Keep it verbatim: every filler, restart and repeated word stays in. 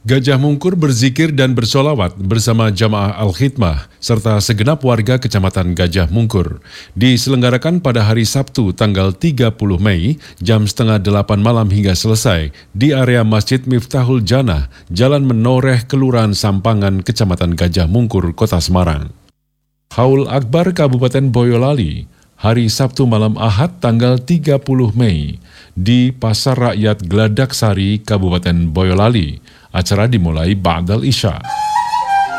Gajah Mungkur berzikir dan bersolawat bersama jamaah Al-Khidmah serta segenap warga Kecamatan Gajah Mungkur diselenggarakan pada hari Sabtu tanggal tiga puluh Mei jam setengah delapan malam hingga selesai di area Masjid Miftahul Jannah, Jalan Menoreh, Kelurahan Sampangan, Kecamatan Gajah Mungkur, Kota Semarang. Haul Akbar Kabupaten Boyolali, hari Sabtu malam Ahad tanggal tiga puluh Mei di Pasar Rakyat Gladaksari, Kabupaten Boyolali. Acara dimulai ba'dal Isya.